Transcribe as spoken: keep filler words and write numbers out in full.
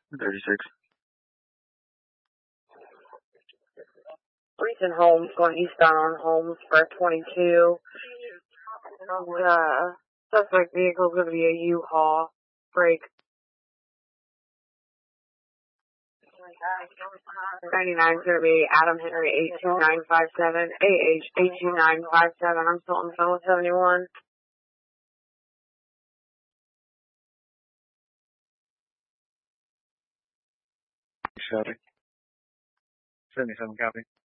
thirty-six. Recent Holmes going eastbound Holmes for twenty-two. Uh, suspect vehicle is going to be a U-Haul. Break. ninety-nine is going to be Adam Henry eight two nine five seven, A H eight two nine five seven. I'm still on the phone with seventy-one. Shouting. seventy-seven copy.